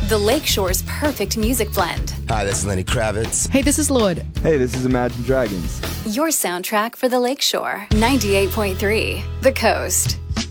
The Lakeshore's perfect music blend. Hi, this is Lenny Kravitz. Hey, this is Lorde. Hey, this is Imagine Dragons. Your soundtrack for the Lakeshore. 98.3 The Coast.